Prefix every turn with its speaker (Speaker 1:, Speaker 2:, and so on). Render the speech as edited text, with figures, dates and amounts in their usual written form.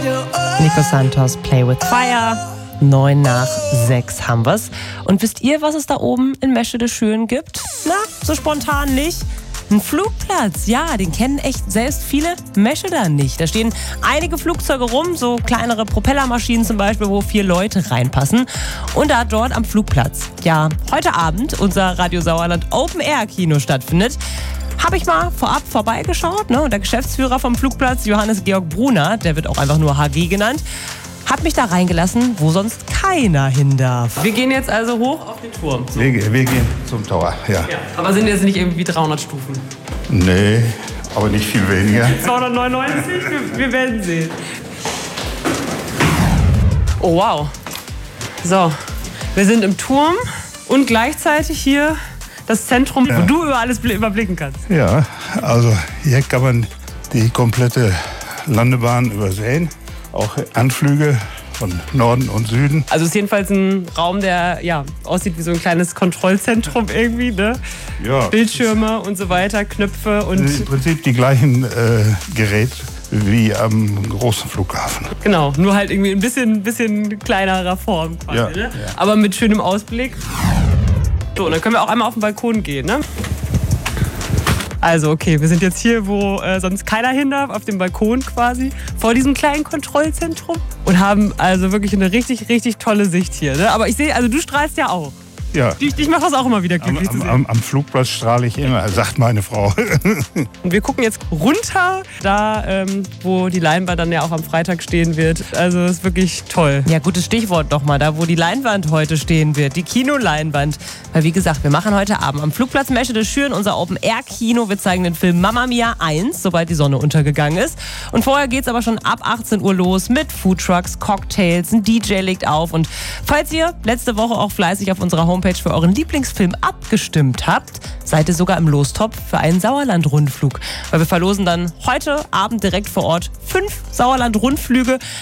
Speaker 1: Nico Santos, Play with Fire. 5:09 haben wir's. Und wisst ihr, was es da oben in Meschede-Schüren gibt? Na, so spontan nicht. Ein Flugplatz, ja, den kennen echt selbst viele Mescheder nicht. Da stehen einige Flugzeuge rum, so kleinere Propellermaschinen zum Beispiel, wo 4 Leute reinpassen. Und da dort am Flugplatz, ja, heute Abend unser Radio Sauerland Open-Air-Kino stattfindet, habe ich mal vorab vorbeigeschaut. Ne? Und der Geschäftsführer vom Flugplatz, Johannes Georg Brunner, der wird auch einfach nur HG genannt, hat mich da reingelassen, wo sonst keiner hin darf. Wir gehen jetzt also hoch auf den Turm. So.
Speaker 2: Wir gehen zum Tower, ja.
Speaker 1: Aber sind jetzt nicht irgendwie 300 Stufen?
Speaker 2: Nee, aber nicht viel weniger.
Speaker 1: 299? Wir werden sehen. Oh, wow. So, wir sind im Turm und gleichzeitig hier das Zentrum, wo du über alles überblicken kannst.
Speaker 2: Ja, also hier kann man die komplette Landebahn übersehen. Auch Anflüge von Norden und Süden.
Speaker 1: Also es ist jedenfalls ein Raum, der ja aussieht wie so ein kleines Kontrollzentrum irgendwie, ne?
Speaker 2: Ja.
Speaker 1: Bildschirme und so weiter, Knöpfe und...
Speaker 2: Im Prinzip die gleichen Geräte wie am großen Flughafen.
Speaker 1: Genau, nur halt irgendwie ein bisschen kleinerer Form quasi,
Speaker 2: Ja,
Speaker 1: ne?
Speaker 2: ja.
Speaker 1: Aber mit schönem Ausblick. So, und dann können wir auch einmal auf den Balkon gehen, ne? Also okay, wir sind jetzt hier, wo sonst keiner hin darf, auf dem Balkon quasi, vor diesem kleinen Kontrollzentrum und haben also wirklich eine richtig, richtig tolle Sicht hier. Ne? Aber ich sehe, also du strahlst ja auch.
Speaker 2: Ja.
Speaker 1: Dich macht das auch immer wieder glücklich zu sehen.
Speaker 2: Am Flugplatz strahle ich immer, sagt meine Frau.
Speaker 1: Und wir gucken jetzt runter, da wo die Leinwand dann ja auch am Freitag stehen wird. Also das ist wirklich toll. Ja, gutes Stichwort nochmal, da wo die Leinwand heute stehen wird, die Kinoleinwand. Weil wie gesagt, wir machen heute Abend am Flugplatz Meschede-Schüren unser Open-Air-Kino. Wir zeigen den Film Mamma Mia 1, sobald die Sonne untergegangen ist. Und vorher geht's aber schon ab 18 Uhr los mit Foodtrucks, Cocktails, ein DJ legt auf. Und falls ihr letzte Woche auch fleißig auf unserer Homepage für euren Lieblingsfilm abgestimmt habt, seid ihr sogar im Lostopf für einen Sauerland-Rundflug. Weil wir verlosen dann heute Abend direkt vor Ort 5 Sauerland-Rundflüge